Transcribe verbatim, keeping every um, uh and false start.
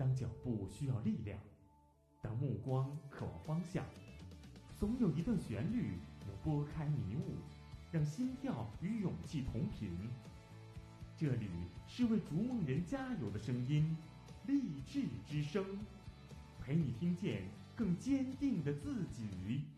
当脚步需要力量，当目光渴望方向，总有一段旋律能拨开迷雾，让心跳与勇气同频。这里是为逐梦人加油的声音，励志之声，陪你听见更坚定的自己。